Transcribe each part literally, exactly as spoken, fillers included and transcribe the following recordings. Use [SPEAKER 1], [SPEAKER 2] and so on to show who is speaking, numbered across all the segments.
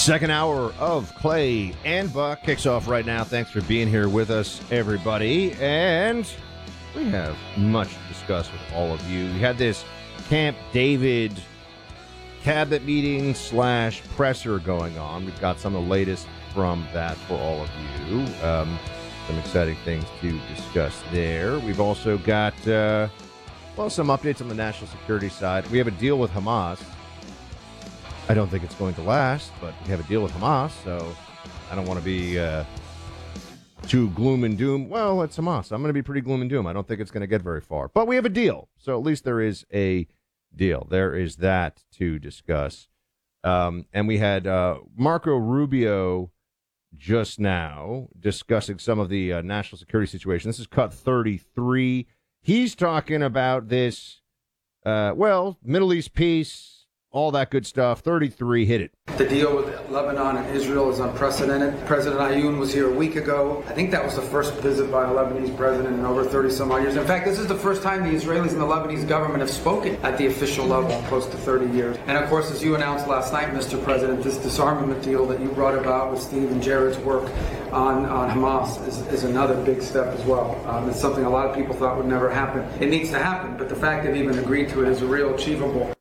[SPEAKER 1] Second hour of Clay and Buck kicks off right now. Thanks for being here with us, everybody. And we have much to discuss with all of you. We had this Camp David cabinet meeting slash presser going on. We've got some of the latest from that for all of you. Um, some exciting things to discuss there. We've also got, uh, well, some updates on the national security side. We have a deal with Hamas. I don't think it's going to last, but we have a deal with Hamas, so I don't want to be uh, too gloom and doom. Well, it's Hamas. I'm going to be pretty gloom and doom. I don't think it's going to get very far. But we have a deal, so at least there is a deal. There is that to discuss. Um, and we had uh, Marco Rubio just now discussing some of the uh, national security situation. This is cut thirty-three. He's talking about this, uh, well, Middle East peace, all that good stuff. thirty-three, hit it.
[SPEAKER 2] The deal with Lebanon and Israel is unprecedented. President Ayoun was here a week ago. I think that was the first visit by a Lebanese president in over thirty some odd years. In fact, this is the first time the Israelis and the Lebanese government have spoken at the official level in close to thirty years. And of course, as you announced last night, Mister President, this disarmament deal that you brought about with Steve and Jared's work on, on Hamas is, is another big step as well. Um, it's something a lot of people thought would never happen. It needs to happen, but the fact they've even agreed to it is a real achievable.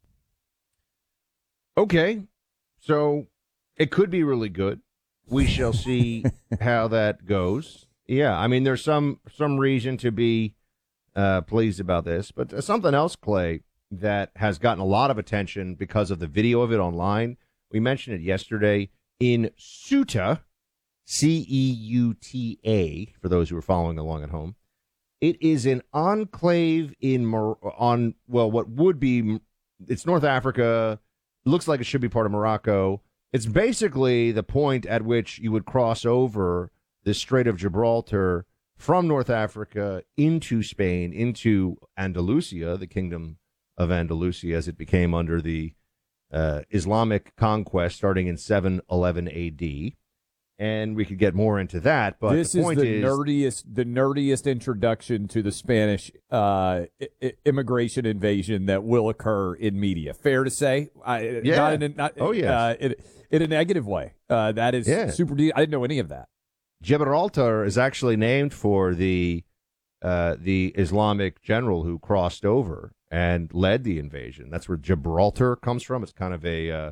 [SPEAKER 1] Okay, so it could be really good. We shall see how that goes. Yeah, I mean, there's some some reason to be uh, pleased about this, but something else, Clay, that has gotten a lot of attention because of the video of it online. We mentioned it yesterday in Ceuta, C E U T A, for those who are following along at home. It is an enclave in Mor- on well, what would be it's North Africa. Looks like it should be part of Morocco. It's basically the point at which you would cross over the Strait of Gibraltar from North Africa into Spain, into Andalusia, the Kingdom of Andalusia, as it became under the uh, Islamic conquest starting in seven eleven A D. And we could get more into that, but
[SPEAKER 3] this
[SPEAKER 1] the point
[SPEAKER 3] is the
[SPEAKER 1] is,
[SPEAKER 3] nerdiest, the nerdiest introduction to the Spanish uh, I- immigration invasion that will occur in media. Fair to say, I,
[SPEAKER 1] yeah.
[SPEAKER 3] Not in a, not,
[SPEAKER 1] oh yes,
[SPEAKER 3] uh, in, in a negative way. Uh, that is
[SPEAKER 1] yeah.
[SPEAKER 3] super. De- I didn't know any of that.
[SPEAKER 1] Gibraltar is actually named for the uh, the Islamic general who crossed over and led the invasion. That's where Gibraltar comes from. It's kind of a uh,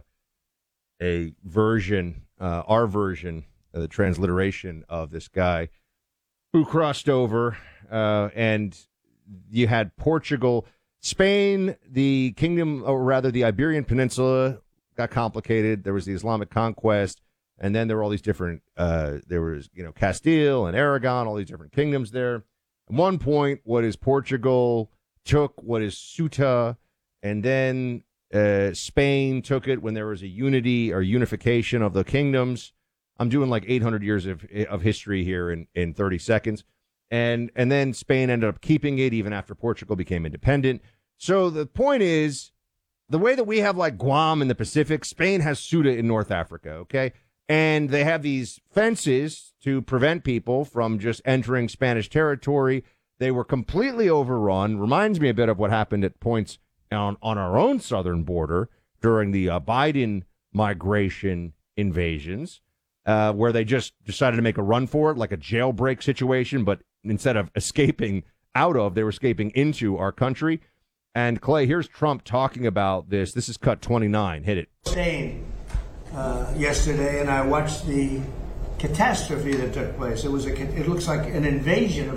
[SPEAKER 1] a version, uh, our version. Uh, the transliteration of this guy who crossed over, uh, and you had Portugal, Spain, the kingdom, or rather the Iberian Peninsula got complicated. There was the Islamic conquest, and then there were all these different, uh, there was, you know, Castile and Aragon, all these different kingdoms there. At one point, what is Portugal took what is Ceuta, and then uh, Spain took it when there was a unity or unification of the kingdoms. I'm doing like eight hundred years of of history here in, in thirty seconds. And and then Spain ended up keeping it even after Portugal became independent. So the point is, the way that we have like Guam in the Pacific, Spain has Ceuta in North Africa, okay? And they have these fences to prevent people from just entering Spanish territory. They were completely overrun. Reminds me a bit of what happened at points on, on our own southern border during the uh, Biden migration invasions. Uh, where they just decided to make a run for it, like a jailbreak situation, but instead of escaping out of, they were escaping into our country. And, Clay, here's Trump talking about this. This is cut twenty-nine. Hit it.
[SPEAKER 4] Spain uh, yesterday, and I watched the catastrophe that took place. It was a, it looks like an invasion of